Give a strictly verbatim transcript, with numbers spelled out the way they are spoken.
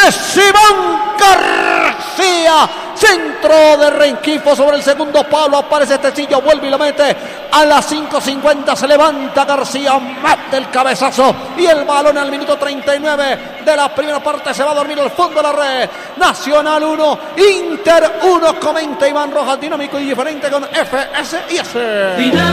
de Simón García. Centro de Rengifo sobre el segundo palo. Aparece Tecillo, vuelve y lo mete. A las cinco cincuenta se levanta García, mete el cabezazo. Y el balón al minuto treinta y nueve de la primera parte se va a dormir al fondo de la red. Nacional uno, Inter uno. Comenta Iván Rojas, dinámico y diferente con F S I S.